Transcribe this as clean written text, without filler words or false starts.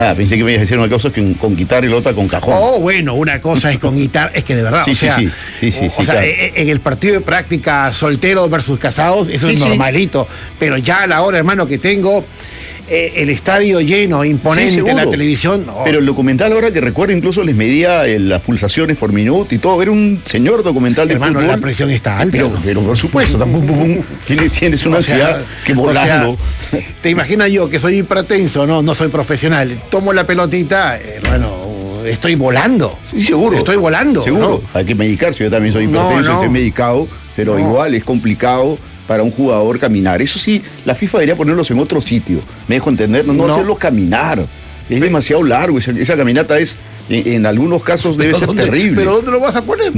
Ah, pensé que me ibas a decir una cosa con guitarra y la otra con cajón. Oh, bueno, una cosa es con guitarra, es que de verdad, Sí, o sea, sí, claro. claro. En el partido de práctica solteros versus casados, eso Sí, es sí. normalito, pero ya a la hora, hermano, que tengo el estadio lleno, imponente, Sí, en la seguro. televisión. No. Pero el documental, ahora que recuerdo, incluso les medía las pulsaciones por minuto y todo. Era un señor documental de hermano, fútbol. la presión está alta. Pero por supuesto, tampoco tienes una O sea, ansiedad que volando. o sea, te imaginas yo que soy hipertenso, no soy profesional. Tomo la pelotita, hermano, estoy volando. Sí, seguro. Estoy volando. Seguro. ¿no? Hay que medicarse. Yo también soy No, hipertenso, no. estoy medicado, pero igual es complicado para un jugador caminar. Eso sí, la FIFA debería ponerlos en otro sitio. Me dejo entender, no hacerlos caminar. Es demasiado largo. Esa caminata es, en algunos casos debe ser ¿Dónde- terrible. ¿Pero dónde lo vas a poner?